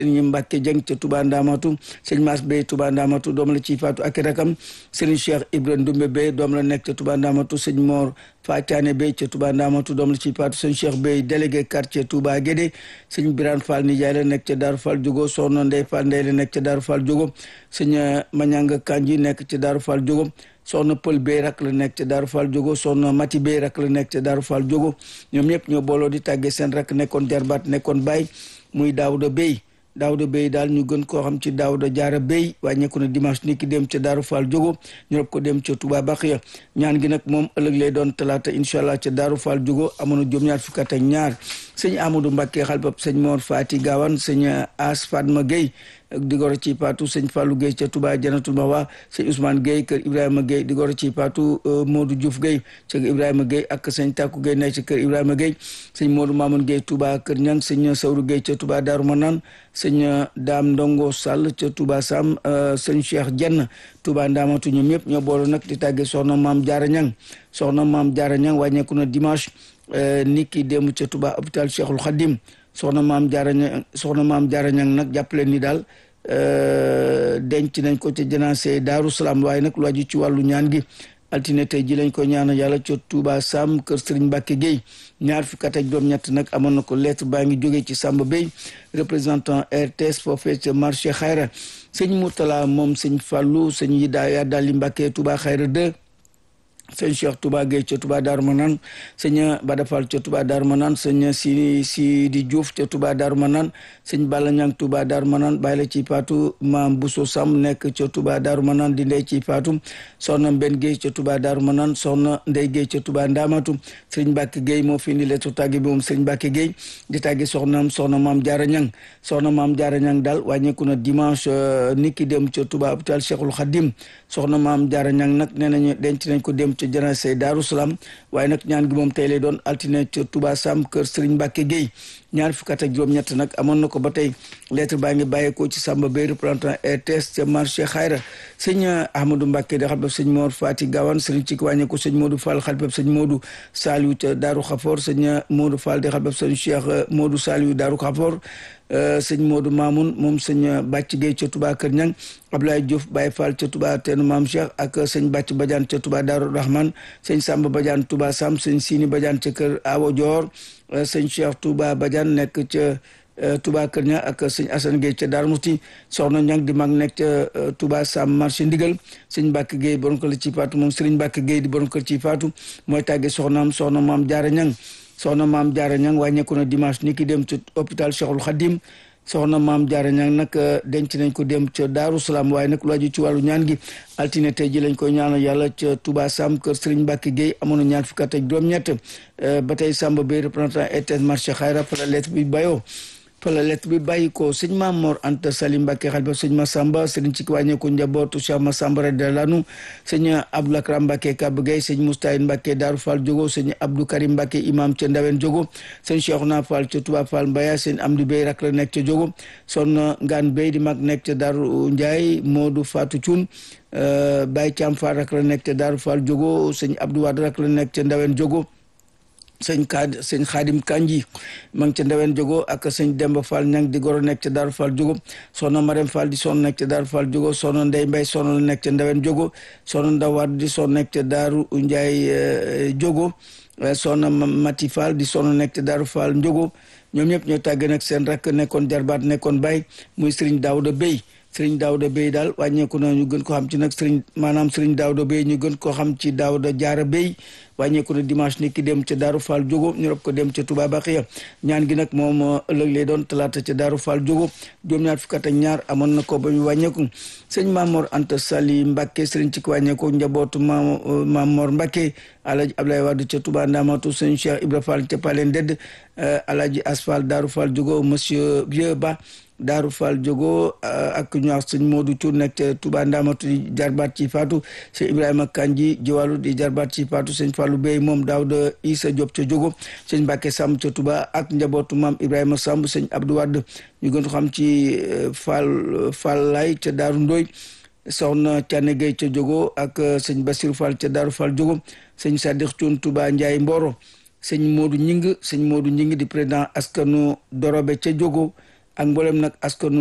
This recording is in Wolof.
sëñ Mbacke Dieng ca Touba Ndamatu sëñ Mass Bey Touba Ndamatu doom la ci faatu ak rakam sëñ Cheikh Ibrahima Ndumbe Bey doom la nekk ca Touba Ndamatu sëñ Mor Fatiane Bey ca Touba Ndamatu doom la ci faatu sëñ Cheikh Bey délégué quartier Touba Guédé sëñ Birane Fall nijaay la nekk ca Daaru Fall Jogo soxna Ndey Fall Ndey la nekk ca Daaru Fall Jogo sëñ Mañanga Kanji nekk ca Daaru Fall Jogo soxna Pël Bey rak la nekk ca Daaru Fall Jogo soxna Mati Bey rak la nekk ca Daaru Fall Jogo ñoom ñëpp ñoo booloo di tàggee seen rak nekkoon jarbaat nekkoon baay muy Daouda Bey daal ñu gën koo xam ci Daouda Jaara Bey wàññeeku na dimanche ni ki dem ca Daaru Fall Jogo ñu rob ko dem ca Touba Baxiya ñaan gi nag moom ëllëg lay doon talaata incha allah ca Daaru Fall Jogo amoon na juróom-ñaar fukk ak ñaar sëñ Amadou Mbacke xalbab sëñ Mor Fati Gawane sëñ As Fatma Gueye di goro ci paatu sëñ Fallou Gueye ca Touba Janatul Mahwa sëñ Ousmane Gueye kër Ibrahima Gueye di goro ci paatu Modou Diouf Gueye ca Ibrahima Gueye ak sëñ Takou Gueye nekk ci kër Ibrahima Gueye sëñ Modou Mamoun Gueye Touba kër Ñang sëñ Sawru Gueye ca Touba Darou Manane sëñ Dame Ndongo Sall ca Touba Sam sëñ Cheikh Jenn Touba Ndamatu ñoom ñëpp ñoo boolu nag di tàggee soxna Maam Jaara Ñang wàññeeku na dimanche ni ki démb ca Touba hôpital Cheikhul Khadim soxna maam Jaara Ñang nag jàppaleen ni daal denc nañ ko ca janaase Daaru Salaam waaye nag lu aju ci wàllu ñaan gi altine tey ji lañ ko ñaanal yàlla ca Touba Sam kër Serigne Mbacke Gueye ñaar fukk ak juróom-ñett nag amoon na ko lettre baa ngi jógee ci Samba Bey représentant RTS foofee ca marché Xayra sëñ Mourtala moom sëñ Fallou sëñ Yidaya Dali Mbacke Touba Xayra 2 sëñ Cheikh Touba Gueye ca Touba Darou Manane sëñ Bada Fall ca Touba Darou Manane sëñ Sidi Diouf ca Touba Darou Manane sëñ Balla Ñang Touba Darou Manane bàyyi la ci faatu Maam Bousso Sam nekk ca Touba Darou Manane di ndey ci faatu soxna Mbenn Gueye ca Touba Darou Manane soxna Ndey Gueye ca Touba Ndamatu sëñ Mbacke Gueye moo fi indi lettre tàgge bi moom sëñ Mbacke Gueye di tàgge soxna Maam Jaara Ñang daal wàññeeku na dimanche niki dem ca Touba hôpital Cheikhul Khadim soxna Maam Jaara Ñang nag nee nañu denc nañ ko dem ca janaase Daaru Salaam waaye nag ñaan gi moom tey lay doon altine ca Touba Sam kër Serigne Mbacke Gueye ñaar fukk ak juróom-ñett nag amoon na ko ba tey lettre baa ngi bàyyeekoo ci Samba Bey représentant RTS ca marché Xayra sëñ Ahmadou Mbacke da xalbab sëñ Mor Fati Gawane sëriñ ci wàññeeku sëñ Modou Fall xalbab sëñ Modou Saliou ca Daaru Xafoor sëñ Modou Fall da xalbab sëñ Cheikh Modou Saliou Daaru Xafoor sëñ Modou Mamoun moom sëñ Bàcc Gueye ca Touba Kër Ñang Abdoulaye Diouf Baye Fall ca Touba Teenu Maam Cheikh ak sëñ Bàcc Badiane ca Touba Daaru Rahman sëñ Samba Badiane Touba Sam sëñ Sini Badiane ca kër Awo Dior sëñ Cheikh Touba Badiane nekk ca Touba Kër Ñang ak sëñ Assane Gueye ca Darou Mouhty soxna Ñang di mag nekk ca Touba Sam marché Ndigal sëñ Mbacke Gueye borom kër ci faatu moom Serigne Mbacke Gueye di borom kër ci faatu mooy tàgge soxna Maam Jaara Ñang soxna Maam Jaara Ñang wàññeeku na dimanche ni ki dem ci hôpital Cheikhul Khadim soxna Maam Jaara Ñang nag denc nañ ko dem ca Daaru Salaam waaye nag lu aju ci wàllu ñaan gi altine tey ji lañ koy ñaanal yàlla ca Touba Sam kër Serigne Mbacke Gueye amoon na ñaar fukk ak juróom-ñett ba tey Samba Bey représentant RTS marché Xayra fa la lettre bi bàyyi ko sëñ Maam Mor Anta Sali Mbacke xalifa sëñ Massamba sëriñ ci wàññeeku njabootu Cheikh Massamba radiyallahu anhu sëñ Abdou Lakram Mbacke Kab Gueye sëñ Moustahin Mbacke Daaru Fall Jogo sëñ Abdou Karim Mbacke imam ca Ndawen Jogo sëñ Cheikhouna Fall ca Touba Fall Mbaya sëñ Amdi Bey rak la nekk ca Jogo son Ngaan Bey di mag nekk ca Daaru Ndiaye Modou Fatou Thioune Baye Thiam Fall rak la nekk ca Daaru Fall Jogo sëñ Abdou Wade rak la nekk ca Ndawen Jogo sëñ Xaadim Kanji ma ngi ca Ndawen Jogo ak sëñ Demba Fall ñang di goro nekk ca Daaru Fall Jogo soxna Marème Fall di son nekk ca Daaru Fall Jogo soxna Ndey Mbay soxna la nekk ca Ndawen Jogo soxna Ndawad di son nekk ca Daaru Njaay Jogo soxna Mati Fall di son nekk ca Daaru Fall Jogo ñoom ñëpp ñoo tàgge nag seen rakk nekkoon jarbaat nekkoon bay muy Serigne Daouda Bey Serigne Daouda Bey daal wàññeeku na ñu gën ko xam ci nag Serigne Daouda Bey ñu gën ko xam ci Daouda Jaara Bey wàññeeku na dimanche ni ki dem ca Daaru Fall Jogo ñu rob ko dem ca Touba Baxiya ñaan gi nag moom ëllëg lay doon talaata ca Daaru Fall Jogo juróom-ñaar fukk ak ñaar amoon na ko ba ñu wàññeeku sëñ Mamor Anta Sali Mbacke sëriñ ci ko wàññeeku njabootu Mamor Mbacke Alaaji Ablaye Wade ca Touba Ndamatu sëñ Cheikh Ibra Fall ca Palen Dedd Alaaji Asfal Daaru Fall Jogo monsieur Vieux Ba Daaru Fall Jogo ak ñu wax sëñ Modou Thiour nekk ca Touba Ndamatu di jarbaat ci faatu sëñ Ibrahima Kanji Jiwalu di jarbaat ci faatu sëñ Fallou Bey moom Daouda Issa Diop ca Jogo sëñ Mbacke Samb ca Touba ak njabootu maam Ibrahima Samb sëñ Abdou Wade ñu gën ko xam ci Fall Lay ca Daaru Ndoy soxna Thiané Gueye ca Jogo ak sëñ Bassirou Fall ca Daaru Fall Jogo sëñ Sadikh Thioune Touba Ndiaye Mboro sëñ Modou Ñing di président askanu Dorobe ca Jogo ak mboolem nag askanu